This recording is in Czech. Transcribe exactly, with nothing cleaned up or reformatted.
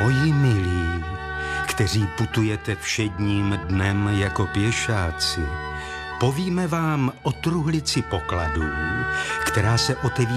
Moji milí, kteří putujete všedním dnem jako pěšáci, povíme vám o truhlici pokladů, která se otevírá